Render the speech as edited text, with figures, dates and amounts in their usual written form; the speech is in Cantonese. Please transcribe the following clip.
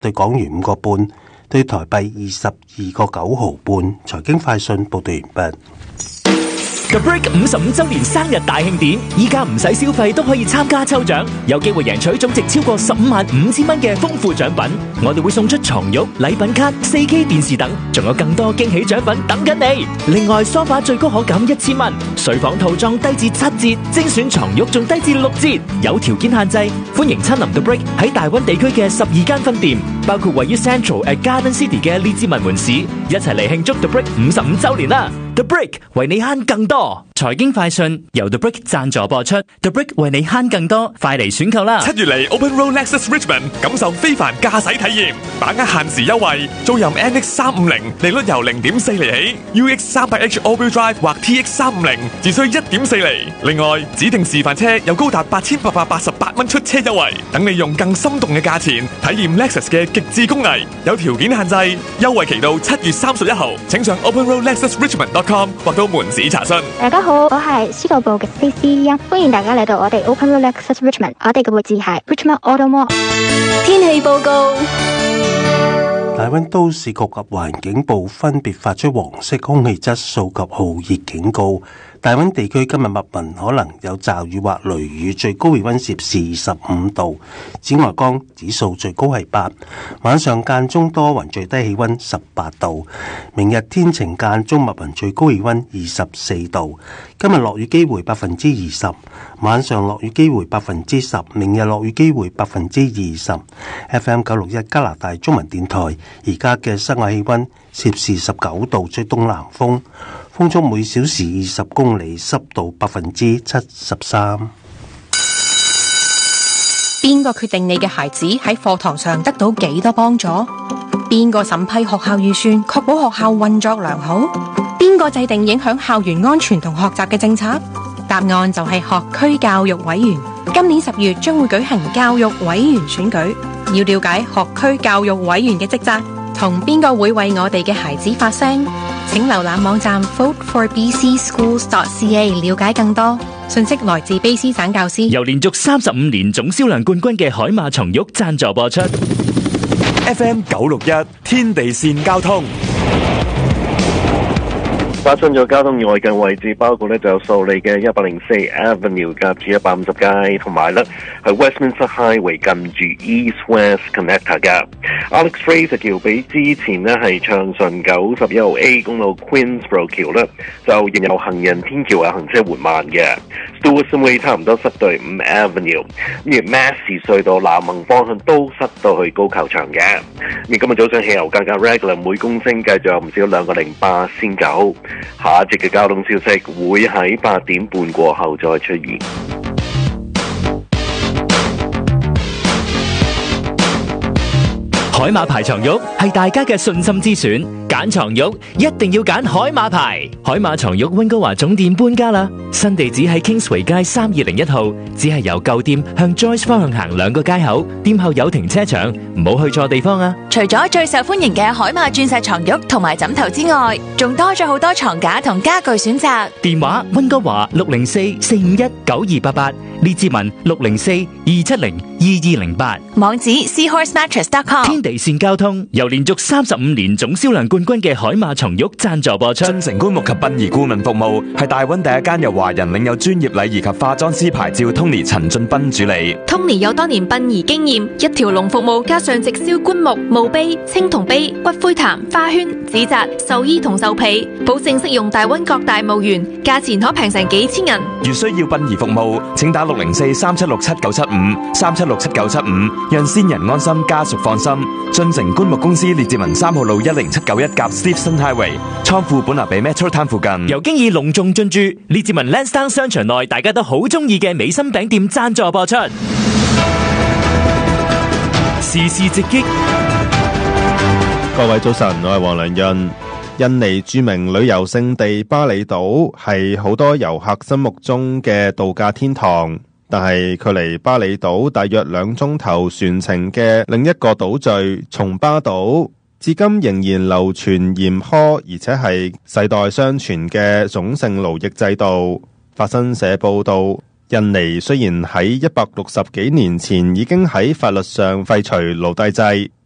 對港元5個半，對台幣22個9毫半。財經快訊報道完畢。 The Brick 55周年生日大慶典，依家唔使消費都可以參加抽獎，有機會贏取總值超過155000蚊嘅豐富獎品。我哋會送出床褥、禮品卡、4K 電視等，仲有更多驚喜獎品等緊你。另外，梳化最高可減1000蚊，睡房套裝低至7折，精選床褥仲低至6折，有條件限制。歡迎親臨 The Brick 喺大灣地區嘅12間分店，包括位於 Central at Garden City 嘅列治文門市，一齊嚟慶祝 The Brick 55周年啦！The Brick 為你慳更多。財經快訊由 The Brick 贊助播出。The Brick 為你慳更多，快嚟選購啦！7月嚟 Open Road Lexus Richmond，感受非凡駕駛體驗，把握限時優惠，租任 NX350，利率由0.4厘起 ，UX 300H All-Wheel Drive 或 TX 350，只需1.4厘。另外，指定示範車有高達8888蚊出車優惠，等你用更心動嘅價錢體驗 Lexus 嘅極致工藝。有條件限制，優惠期到7月31號，請上 Open Road Lexus Richmond.com 或到門市查詢。 大家好，我係司徒部嘅 CC， 歡迎大家嚟到我哋 Open Road Lexus Richmond， 我哋嘅位置係 Richmond Auto Mall。 天氣報告。 大溫都市局及環境部分別發出黃色空氣質素及酷熱警告。大溫地區今日密雲，可能有驟雨或雷雨，最高氣溫攝氏25度，紫外光指數最高係8。晚上間中多雲，最低氣溫18度。明日天晴間中密雲，最高氣溫24度。今日落雨機會20%，晚上落雨機會10%，明日落雨機會20%。FM 961加拿大中文電台，而家嘅室外氣溫攝氏19度，吹東南風，風速每小時20公里，濕度73%。 邊個決定你嘅孩子喺課堂上得到幾多幫助？邊個審批學校預算，確保學校運作良好？邊個制定影響校園安全同學習嘅政策？答案就係學區教育委員。今年10月將會舉行教育委員選舉，要了解學區教育委員嘅職責，同邊個會為我哋嘅孩子發聲，請瀏覽網站 voteforbcschools.ca 了解更多。信息來自卑詩省教師。 由連續35年總銷量冠軍嘅海馬床褥贊助播出。 FM 961天地線交通。 發生咗交通意外嘅位置包括就素利嘅104 Avenue 夾住150街，同埋係 Westminster Highway 近住 East West Connector 嘅 Alex Fraser 橋比之前係暢順91A 公路 Queensborough 橋就仍有行人天橋行車緩慢嘅 Stewart Way 差唔多塞到5 Avenue， 而 Massey 隧道南行方向都塞到去高球場嘅。而今日早上汽油價格 regular 每公升繼續有唔少2.08仙九。下一節嘅交通消息會喺8點半過後再出現。 海馬牌床褥係大家嘅信心之選，揀床褥一定要揀海馬牌。海馬床褥溫哥華總店搬家啦，新地址喺 Kingsway 街3201號，只係由舊店向 Joyce 方向行2個街口，店後有停車場，唔好去錯地方啊！ 除咗最受歡迎嘅海馬鑽石床褥同埋枕頭之外，仲多咗好多床架同家具選擇。 電話溫哥華604-451-9288，列治文604-270-2208， 網址 seahorsemattress.com。 天地線交通由連續35年總銷量冠軍嘅海馬床褥贊助播出。 進城棺木及殯儀顧問服務係大溫第一間由華人領有專業禮儀及化妝師牌照 Tony 陳俊斌主理。 Tony 有多年殯儀經驗，一條龍服務加上直銷棺木、墓碑、青銅碑、骨灰壇、花圈、紙紮、壽衣同壽被，保證適用大溫各大墓園，價錢可平成幾千銀。 如需要殯儀服務，請打604-376-7975 讓先人安心，家屬放心。進城棺木公司列治文3號路10791夾 Steveston Highway， 倉庫本拿比 Metro Town 附近。 由經已隆重進駐列治文 Lansdowne 商場內大家都好中意嘅美心餅店贊助播出。時事直擊， 各位早晨，我係黃良潤。印尼著名旅遊勝地巴厘島係好多遊客心目中嘅度假天堂，但係距離巴厘島大約2鐘頭船程嘅另一個島嶼松巴島，至今仍然流傳嚴苛而且係世代相傳嘅種姓奴役制度。法新社報道，印尼雖然喺160幾年前已經喺法律上廢除奴隸制，